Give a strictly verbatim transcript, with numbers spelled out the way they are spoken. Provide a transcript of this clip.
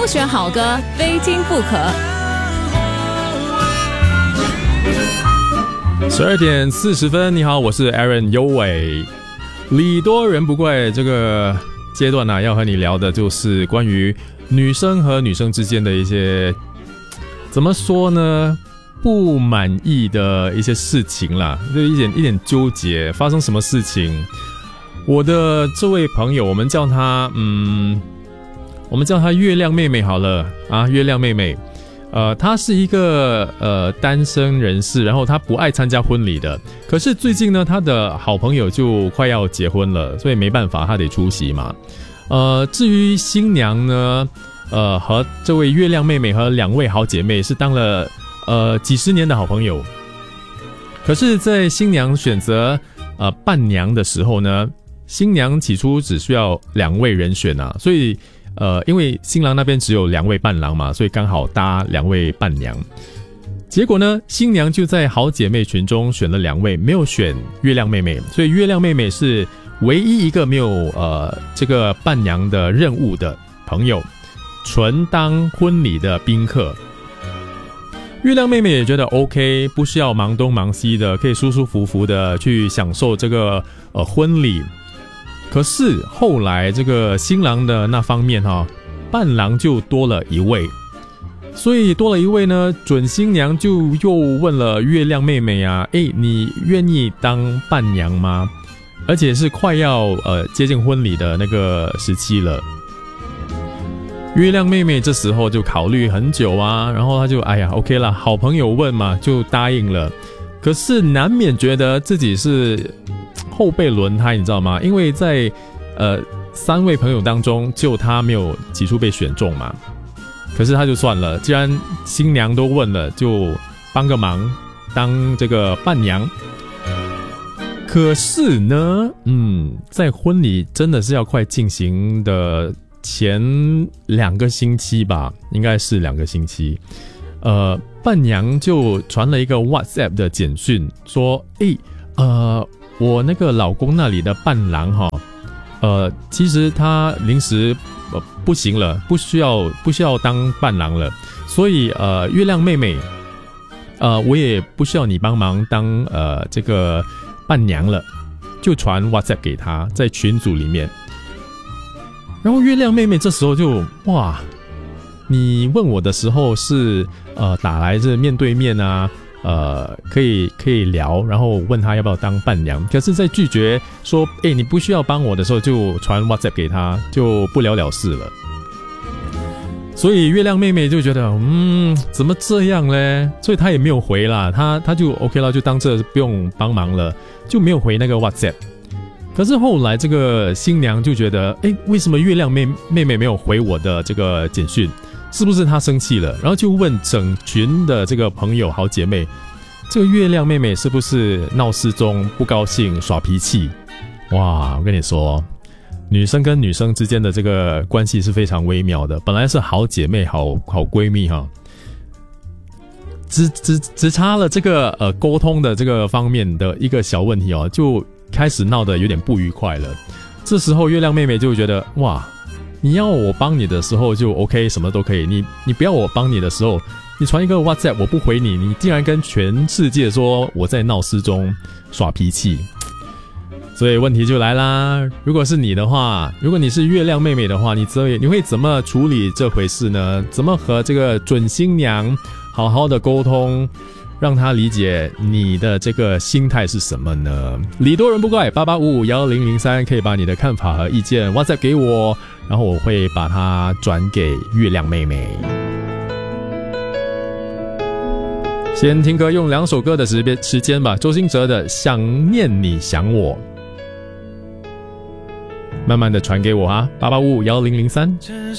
挑选好歌，非听不可。 十二点四十分，你好，我是 Aaron 优伟。礼多人不怪，这个阶段呢、啊，要和你聊的就是关于女生和女生之间的一些怎么说呢，不满意的一些事情啦，就一点一点纠结，发生什么事情？我的这位朋友，我们叫她，嗯，我们叫她月亮妹妹好了啊，月亮妹妹。呃，她是一个呃单身人士，然后她不爱参加婚礼的。可是最近呢，她的好朋友就快要结婚了，所以没办法，她得出席嘛。呃，至于新娘呢，呃，和这位月亮妹妹和两位好姐妹是当了呃几十年的好朋友。可是，在新娘选择呃伴娘的时候呢，新娘起初只需要两位人选啊，所以。呃，因为新郎那边只有两位伴郎嘛，所以刚好搭两位伴娘。结果呢，新娘就在好姐妹群中选了两位，没有选月亮妹妹，所以月亮妹妹是唯一一个没有呃这个伴娘的任务的朋友，纯当婚礼的宾客。月亮妹妹也觉得 OK， 不需要忙东忙西的，可以舒舒服服的去享受这个呃婚礼。可是后来这个新郎的那方面哈、哦，伴郎就多了一位，所以多了一位呢，准新娘就又问了月亮妹妹啊，诶，你愿意当伴娘吗？而且是快要呃接近婚礼的那个时期了。月亮妹妹这时候就考虑很久啊，然后她就哎呀 OK 啦，好朋友问嘛，就答应了。可是难免觉得自己是后备轮胎，你知道吗？因为在呃三位朋友当中，就他没有起初被选中嘛。可是他就算了，既然新娘都问了，就帮个忙，当这个伴娘。可是呢，嗯，在婚礼真的是要快进行的前两个星期吧，应该是两个星期。呃，伴娘就传了一个 WhatsApp 的简讯，说：“诶，呃。”我那个老公那里的伴郎哈，呃，其实他临时呃不行了，不需要不需要当伴郎了，所以呃，月亮妹妹，呃，我也不需要你帮忙当呃这个伴娘了，就传 WhatsApp 给他，在群组里面。然后月亮妹妹这时候就哇，你问我的时候是呃打来是面对面啊。呃，可以可以聊，然后问他要不要当伴娘。可是，在拒绝说“哎，你不需要帮我”的时候，就传 WhatsApp 给他，就不了了之了。所以月亮妹妹就觉得，嗯，怎么这样嘞？所以她也没有回啦，她她就 OK 了，就当这不用帮忙了，就没有回那个 WhatsApp。可是后来这个新娘就觉得，哎，为什么月亮妹妹妹没有回我的这个简讯？是不是她生气了？然后就问整群的这个朋友好姐妹，这个月亮妹妹是不是闹失踪、不高兴、耍脾气？哇，我跟你说，女生跟女生之间的这个关系是非常微妙的，本来是好姐妹、好好闺蜜哈，只只只差了这个呃沟通的这个方面的一个小问题哦，就开始闹得有点不愉快了。这时候月亮妹妹就觉得哇。你要我帮你的时候就 OK， 什么都可以。你你不要我帮你的时候，你传一个 WhatsApp 我不回你，你竟然跟全世界说我在闹失踪、耍脾气。所以问题就来啦，如果是你的话，如果你是月亮妹妹的话，你你会怎么处理这回事呢？怎么和这个准新娘好好的沟通？让他理解你的这个心态是什么呢？礼多人不怪，八八五五幺零零三可以把你的看法和意见 WhatsApp 给我，然后我会把它转给月亮妹妹。先听歌，用两首歌的时间吧。周兴哲的《想念你想我》，慢慢的传给我啊，八八五五幺零零三。